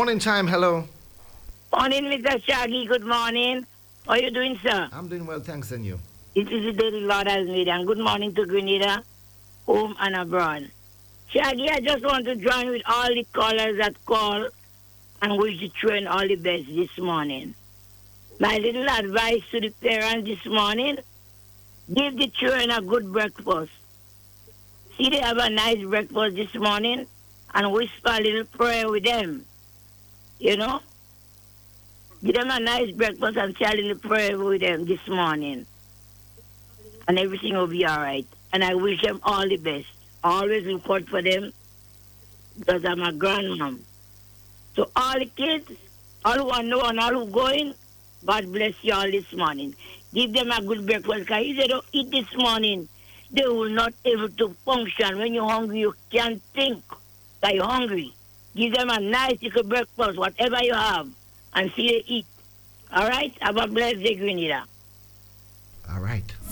Morning time, hello. Morning, Mr. Shaggy. Good morning. How are you doing, sir? I'm doing well, thanks, and you? This is the daily Lord has made, and good morning to Grenada, home and abroad. Shaggy, I just want to join with all the callers that call and wish the children all the best this morning. My little advice to the parents this morning, give the children a good breakfast. See they have a nice breakfast this morning and whisper a little prayer with them, you know? Give them a nice breakfast and say a little prayer with them this morning. And everything will be all right. And I wish them all the best. Always look out for them because I'm a grandmom. So all the kids, all who are know and all who going, God bless you all this morning. Give them a good breakfast because if they don't eat this morning, they will not able to function. When you're hungry, you can't think that you're hungry. Give them a nice little breakfast, whatever you have, and see they eat. All right? Have a blessed day, Grenada. All right.